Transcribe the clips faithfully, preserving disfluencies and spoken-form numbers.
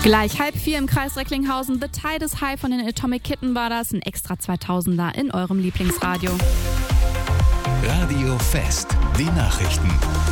Gleich halb vier im Kreis Recklinghausen. The Tide is High von den Atomic Kitten war das. Ein extra zweitausender in eurem Lieblingsradio. Radio Fest. Die Nachrichten.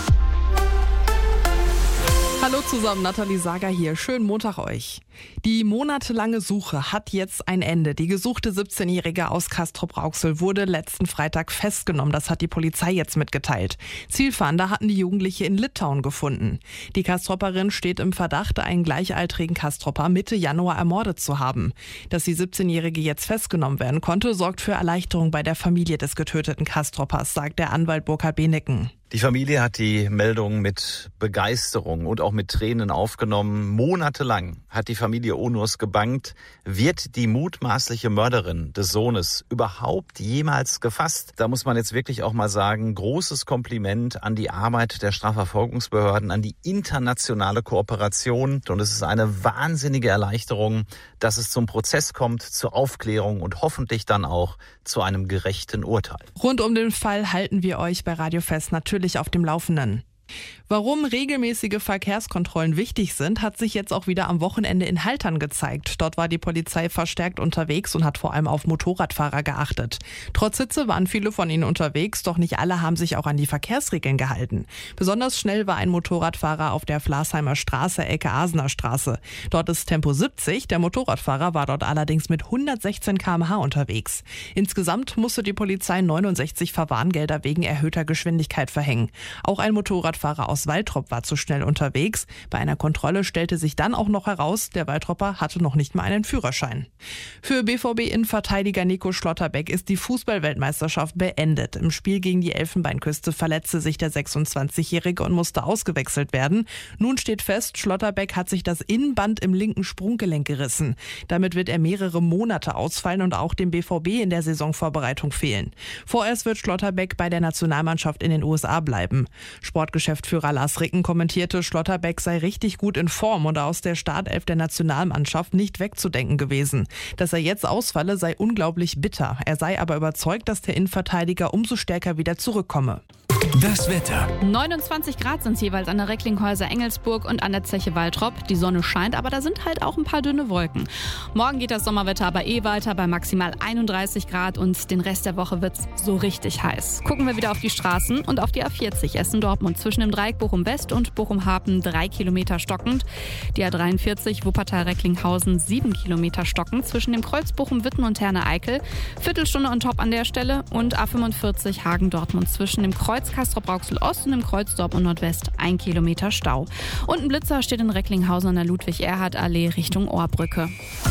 Hallo zusammen, Nathalie Sager hier. Schönen Montag euch. Die monatelange Suche hat jetzt ein Ende. Die gesuchte siebzehnjährige aus Castrop-Rauxel wurde letzten Freitag festgenommen. Das hat die Polizei jetzt mitgeteilt. Zielfahnder hatten die Jugendliche in Litauen gefunden. Die Castropperin steht im Verdacht, einen gleichaltrigen Castropper Mitte Januar ermordet zu haben. Dass die siebzehnjährige jetzt festgenommen werden konnte, sorgt für Erleichterung bei der Familie des getöteten Castroppers, sagt der Anwalt Burkhard Beneken. Die Familie hat die Meldung mit Begeisterung und auch mit Tränen aufgenommen. Monatelang hat die Familie Onurs gebangt. Wird die mutmaßliche Mörderin des Sohnes überhaupt jemals gefasst? Da muss man jetzt wirklich auch mal sagen, großes Kompliment an die Arbeit der Strafverfolgungsbehörden, an die internationale Kooperation. Und es ist eine wahnsinnige Erleichterung, dass es zum Prozess kommt, zur Aufklärung und hoffentlich dann auch zu einem gerechten Urteil. Rund um den Fall halten wir euch bei Radio Fest natürlich auf dem Laufenden. Warum regelmäßige Verkehrskontrollen wichtig sind, hat sich jetzt auch wieder am Wochenende in Haltern gezeigt. Dort war die Polizei verstärkt unterwegs und hat vor allem auf Motorradfahrer geachtet. Trotz Hitze waren viele von ihnen unterwegs, doch nicht alle haben sich auch an die Verkehrsregeln gehalten. Besonders schnell war ein Motorradfahrer auf der Flasheimer Straße, Ecke Asener Straße. Dort ist Tempo siebzig, der Motorradfahrer war dort allerdings mit hundertsechzehn Kilometer pro Stunde unterwegs. Insgesamt musste die Polizei neunundsechzig Verwarngelder wegen erhöhter Geschwindigkeit verhängen. Auch ein Motorradfahrer aus Waltrop war zu schnell unterwegs. Bei einer Kontrolle stellte sich dann auch noch heraus, der Waltropper hatte noch nicht mal einen Führerschein. Für B V B-Innenverteidiger Nico Schlotterbeck ist die Fußball-Weltmeisterschaft beendet. Im Spiel gegen die Elfenbeinküste verletzte sich der sechsundzwanzigjährige und musste ausgewechselt werden. Nun steht fest, Schlotterbeck hat sich das Innenband im linken Sprunggelenk gerissen. Damit wird er mehrere Monate ausfallen und auch dem B V B in der Saisonvorbereitung fehlen. Vorerst wird Schlotterbeck bei der Nationalmannschaft in den U S A bleiben. Sportgeschäftsführer Lars Ricken kommentierte, Schlotterbeck sei richtig gut in Form und aus der Startelf der Nationalmannschaft nicht wegzudenken gewesen. Dass er jetzt ausfalle, sei unglaublich bitter. Er sei aber überzeugt, dass der Innenverteidiger umso stärker wieder zurückkomme. Das Wetter. neunundzwanzig Grad sind es jeweils an der Recklinghäuser Engelsburg und an der Zeche Waltrop. Die Sonne scheint, aber da sind halt auch ein paar dünne Wolken. Morgen geht das Sommerwetter aber eh weiter bei maximal einunddreißig Grad und den Rest der Woche wird's so richtig heiß. Gucken wir wieder auf die Straßen und auf die A vierzig Essen-Dortmund zwischen dem Dreieck Bochum-West und Bochum-Hapen drei Kilometer stockend. Die A dreiundvierzig Wuppertal-Recklinghausen sieben Kilometer stockend zwischen dem Kreuz Bochum-Witten und Herne-Eickel. Viertelstunde on top an der Stelle und A fünfundvierzig Hagen-Dortmund zwischen dem Kreuz Castrop-Rauxel Ost und im Kreuz Dortmund Nordwest ein Kilometer Stau. Und ein Blitzer steht in Recklinghausen an der Ludwig-Erhard-Allee Richtung Ohrbrücke.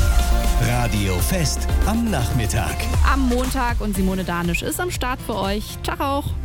Radio Fest am Nachmittag. Am Montag und Simone Danisch ist am Start für euch. Ciao auch.